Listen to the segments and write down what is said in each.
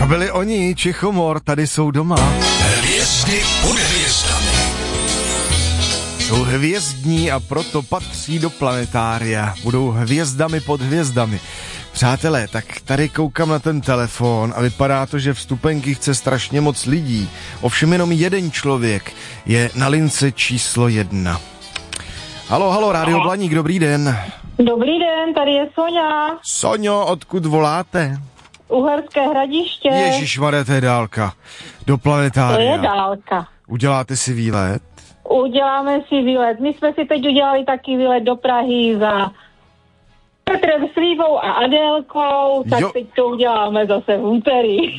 byli oni, Čechomor, tady jsou doma. Hvězdy pod hvězdami. Jsou hvězdní a proto patří do planetária. Budou hvězdami pod hvězdami. Přátelé, tak tady koukám na ten telefon a vypadá to, že vstupenky chce strašně moc lidí. Ovšem jenom jeden člověk je na lince číslo 1. Halo, Rádio Blaník, dobrý den. Dobrý den, tady je Soňa. Soňo, odkud voláte? Uherské Hradiště. Ježišmarja, to je dálka. Do planetária. To je dálka. Uděláte si výlet? Uděláme si výlet. My jsme si teď udělali taky výlet do Prahy za Petrem Slívou a Adélkou, tak jo. Teď to uděláme zase v úterý.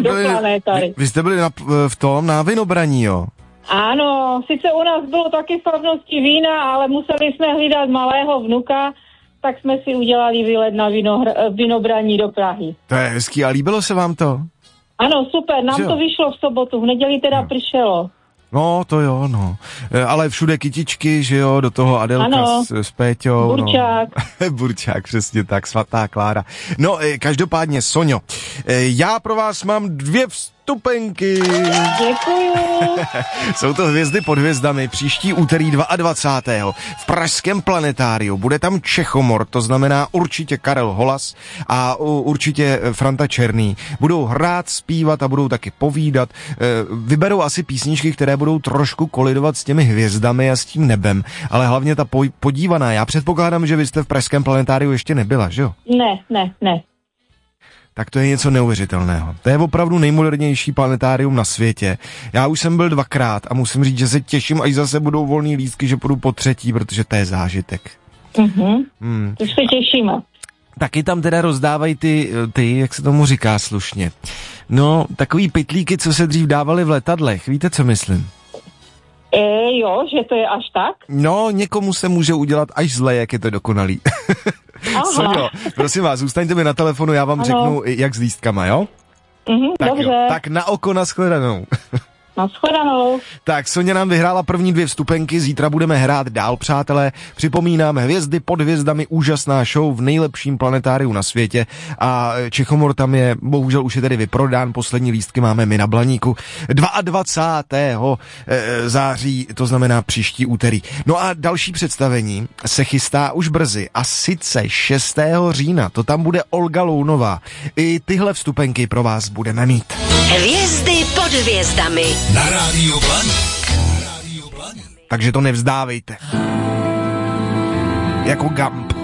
Vy jste byli na Vinobraní, jo? Ano, sice u nás bylo taky slavnosti vína, ale museli jsme hlídat malého vnuka, tak jsme si udělali výlet na Vinobraní do Prahy. To je hezký, a líbilo se vám to? Ano, super, nám to vyšlo v sobotu, v neděli teda pršelo. No, to jo, no. Ale všude kytičky, že jo, do toho Adelka s Péťou. Burčák. No. Burčák, přesně tak, svatá Klára. No, každopádně, Soňo, já pro vás mám 2 vstupenky. Děkuju. Jsou to hvězdy pod hvězdami. Příští úterý 22. v pražském planetáriu. Bude tam Čechomor, to znamená určitě Karel Holas a určitě Franta Černý. Budou hrát, zpívat a budou taky povídat. Vyberou asi písničky, které budou trošku kolidovat s těmi hvězdami a s tím nebem, ale hlavně ta podívaná. Já předpokládám, že vy jste v pražském planetáriu ještě nebyla, že jo? Ne. Tak to je něco neuvěřitelného. To je opravdu nejmodernější planetárium na světě. Já už jsem byl 2krát a musím říct, že se těším, až zase budou volný lístky, že půjdu po 3., protože to je zážitek. Už se těšíme. Taky tam teda rozdávají ty, jak se tomu říká slušně. No, takový pytlíky, co se dřív dávaly v letadlech. Víte, co myslím? Jo, že to je až tak? No, někomu se může udělat až zle, jak je to dokonalý. Soňo, prosím vás, zůstaňte mi na telefonu, já vám řeknu, jak s lístkama, jo? Tak dobře. Jo, tak na oko, nashledanou. Nashledanou. Tak, Soňa nám vyhrála první 2 vstupenky, zítra budeme hrát dál, přátelé. Připomínám, hvězdy pod hvězdami, úžasná show v nejlepším planetáriu na světě a Čechomor tam je, bohužel už je tedy vyprodán, poslední lístky máme my na Blaníku 22. září, to znamená příští úterý. No a další představení se chystá už brzy a sice 6. října, to tam bude Olga Lounová. I tyhle vstupenky pro vás budeme mít. Hvězdy pod hvězdami. Na Rádiu Blaník. Takže to nevzdávejte. Jako Gump.